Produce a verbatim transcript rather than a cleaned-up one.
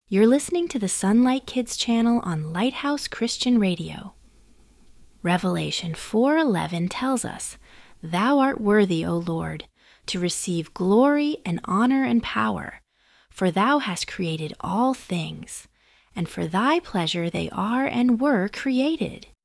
You're listening to the Sunlight Kids channel on Lighthouse Christian Radio. Revelation four eleven tells us, "Thou art worthy, O Lord, to receive glory and honor and power, for thou hast created all things, and for thy pleasure they are and were created."